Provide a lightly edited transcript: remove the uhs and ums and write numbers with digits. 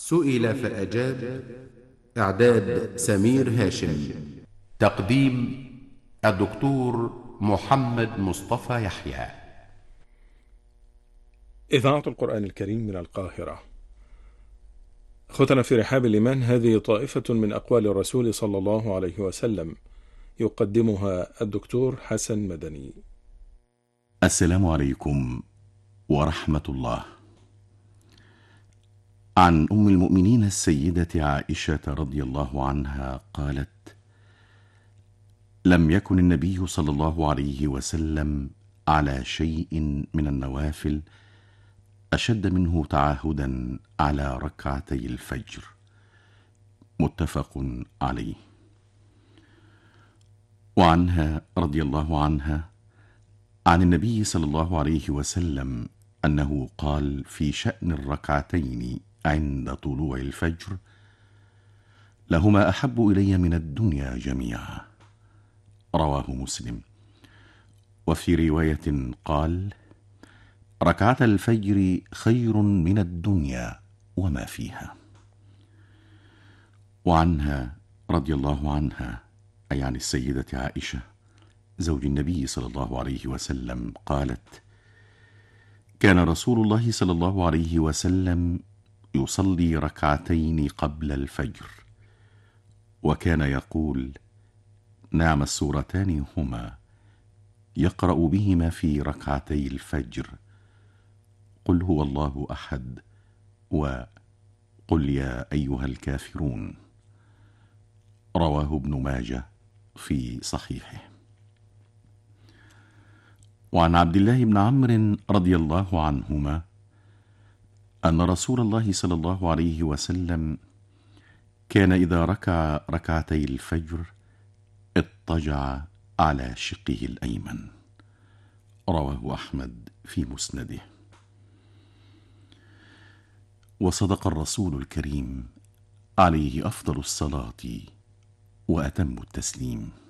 سئل فأجاب. إعداد سمير هاشم. تقديم الدكتور محمد مصطفى يحيى. إذاعة القرآن الكريم من القاهرة. ختن في رحاب الإيمان هذه طائفة من أقوال الرسول صلى الله عليه وسلم، يقدمها الدكتور حسن مدني. السلام عليكم ورحمة الله. عن أم المؤمنين السيدة عائشة رضي الله عنها قالت: لم يكن النبي صلى الله عليه وسلم على شيء من النوافل أشد منه تعاهدا على ركعتي الفجر. متفق عليه. وعنها رضي الله عنها عن النبي صلى الله عليه وسلم أنه قال في شأن الركعتين عند طلوع الفجر: لهما أحب إلي من الدنيا جميعا. رواه مسلم. وفي رواية قال: ركعة الفجر خير من الدنيا وما فيها. وعنها رضي الله عنها، أي عن السيدة عائشة زوج النبي صلى الله عليه وسلم، قالت: كان رسول الله صلى الله عليه وسلم يصلي ركعتين قبل الفجر، وكان يقول: نعم السورتان هما يقرأ بهما في ركعتي الفجر: قل هو الله أحد، وقل يا أيها الكافرون. رواه ابن ماجه في صحيحه. وعن عبد الله بن عمرو رضي الله عنهما أن رسول الله صلى الله عليه وسلم كان إذا ركع ركعتي الفجر اضطجع على شقه الأيمن. رواه أحمد في مسنده. وصدق الرسول الكريم عليه أفضل الصلاة وأتم التسليم.